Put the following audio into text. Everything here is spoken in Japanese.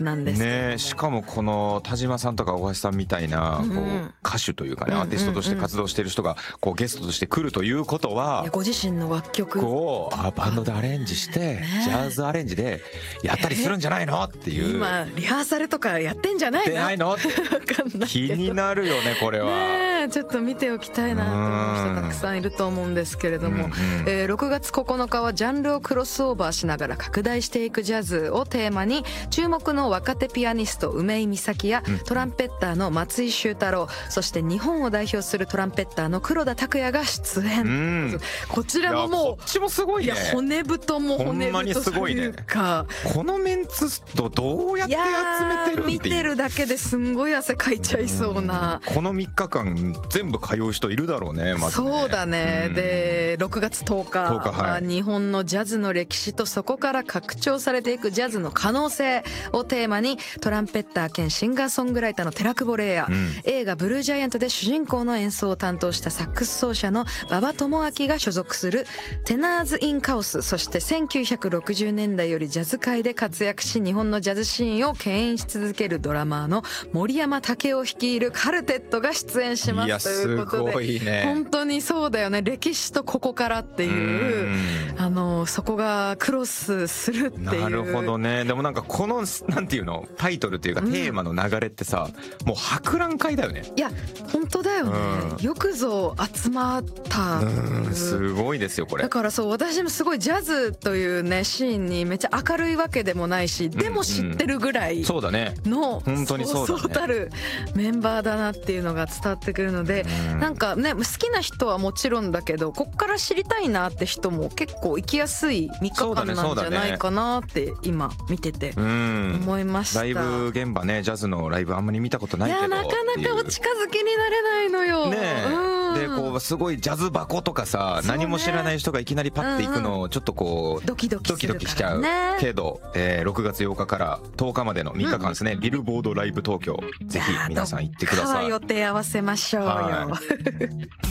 スなんですね。しかもこの田島さんとか大橋さんみたいなこう歌手というかね、アーティストとして活動している人がこうゲストとして来るということは、 ご自身の楽曲をバンドでアレンジしてジャズアレンジでやったりするんじゃないのっていう。 今リハーサルとかやってんじゃないの？ 分かんない。気になるよねこれは。 ね、ちょっと見ておきたいなと思う人たくさんいると思うんですけれども、6月9日はジャンルをクロスオーバーしながら拡大していくジャズをテーマに、注目の若手ピアニスト梅井美咲やトランペッターの松井秀太郎、そして日本を代表するトランペッターの黒田拓也が出演。こちらももうこっちもすごいね。 骨太も骨太というか、 このメンツとどうやって集めてるんっていう、 見てるだけですんごい汗かいちゃいそうな、 この3日間全部通う人いるだろうね、まずね。 そうだね。で6月10日は日本のジャズの歴史とそこから拡張されていくジャズの可能性をテーマに、トランペッター兼シンガーソングライターの寺久保玲也、映画ブルージャイアントで主人公の演奏を担当したサックス奏者の馬場智章が所属するテナーズ・イン・カオス、そして1960年代よりジャズ界で活躍し日本のジャズシーンを牽引し続けるドラマーの森山武夫率いるカルテットが出演します。 いやということで、 すごいね。 本当にそうだよね。歴史とここからっていう、そこがクロスするっていう。 なるほどね。でもなんかこのなんていうの、タイトルというかテーマの流れってさ、もう博覧会だよね。 いや本当だよね、よくぞ集まったすごいですよこれ。 だからそう、私もすごいジャズというねシーンにめっちゃ明るいわけでもないし、でも知ってるぐらいそうだね。 の本当にそうだね。 そうたるメンバーだなっていうのが伝わってくるので、なんかね好きな人はもちろんだけど、こっから知りたいなって人も結構行きやすい3日間なんじゃないかなって今見てて思いました。 ライブ現場ね、ジャズのライブあんまり見たことないけど、 いやなかなかお近づきになれないのよ。 ねえ、でこうすごいジャズ箱とかさ、何も知らない人がいきなりパッて行くのをちょっとこうドキドキしちゃうけど、6月8日から10日までの3日間ですね、ビルボードライブ東京、ぜひ皆さん行ってください。 予定合わせましょうよ。